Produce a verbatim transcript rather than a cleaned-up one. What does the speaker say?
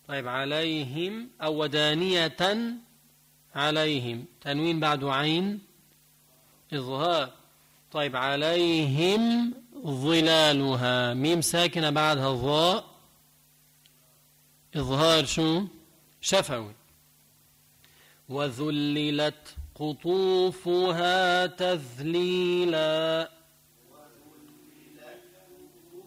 طيب عليهم أو ودانية عليهم، تنوين بعد عين إظهار. طيب عليهم ظلالها، ميم ساكنة بعدها الضاء، إظهار شو شفوي. وذللت قطوفها تذليلا،